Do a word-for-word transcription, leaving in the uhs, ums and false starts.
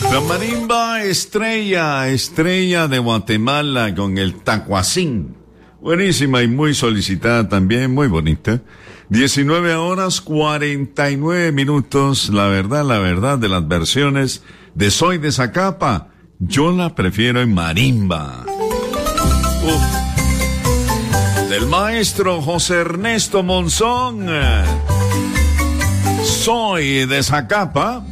La marimba estrella, estrella de Guatemala con el tacuacín. Buenísima y muy solicitada también, muy bonita. diecinueve horas cuarenta y nueve minutos. La verdad, la verdad de las versiones de Soy de Zacapa, yo la prefiero en marimba. Uf. Del maestro José Ernesto Monzón. Soy de Zacapa.